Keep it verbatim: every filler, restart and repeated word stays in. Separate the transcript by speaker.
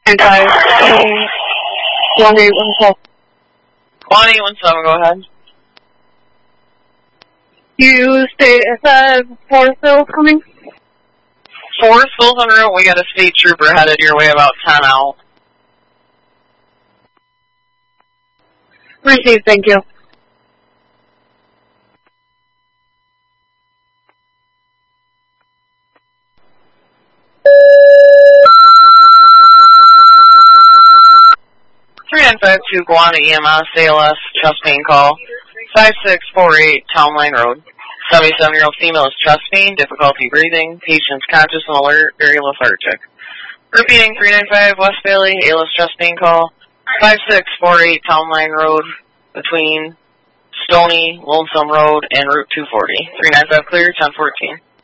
Speaker 1: And five, one eight one seven.
Speaker 2: One eight one seven, go ahead.
Speaker 1: You state uh, four still coming?
Speaker 2: Four stills en route. We got a state trooper headed your way about ten out.
Speaker 1: Received, thank you.
Speaker 2: three nine five two Guana E M S, A L S, chest pain call. five six four eight Town Line Road. seventy-seven-year-old female is chest pain, difficulty breathing, patient's conscious and alert, very lethargic. Repeating, three nine five West Bailey, A L S chest pain call. five six four eight Town Line Road between Stony, Lonesome Road, and Route two forty. three nine five clear, ten fourteen.